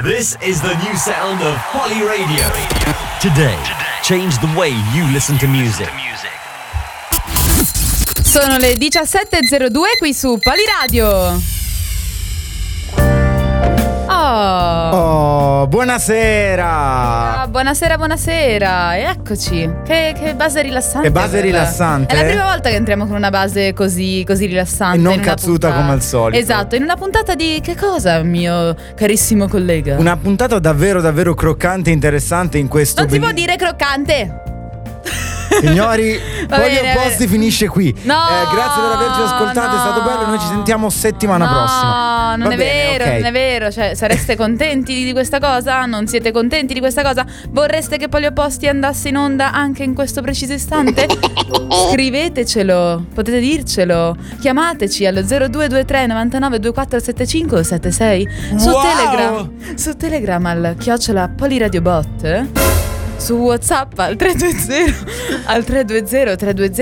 This is the new sound of Poly Radio. Today, change the way you listen to music. Sono le 17.02 qui su Poly Radio. Oh, buonasera. Buonasera. Eccoci. Che base rilassante. Che base rilassante. È la prima volta che entriamo con una base così rilassante. E non cazzuta come al solito. Esatto, in una puntata di che cosa, mio carissimo collega? Una puntata davvero croccante e interessante in questo. Non si può dire croccante. Signori, Poly Opposti finisce qui. No, grazie per averci ascoltato, è stato bello. Noi ci sentiamo settimana prossima. No, non è vero, non è vero. Cioè, sareste contenti di questa cosa? Non siete contenti di questa cosa? Vorreste che Poly Opposti andasse in onda anche in questo preciso istante? Scrivetecelo, potete dircelo. Chiamateci allo 0223 99 24 75 o 76 su Telegram al @PolyRadioBot. Su WhatsApp al 320 320